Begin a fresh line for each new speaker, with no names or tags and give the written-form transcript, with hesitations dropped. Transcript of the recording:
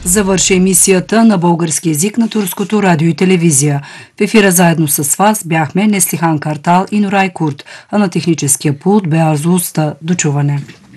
Завърши емисията на български език на Турското радио и телевизия. В ефира заедно с вас бяхме Неслихан Картал и Нурай Курт, а на техническия пулт бе Арзу Уста. До чуване!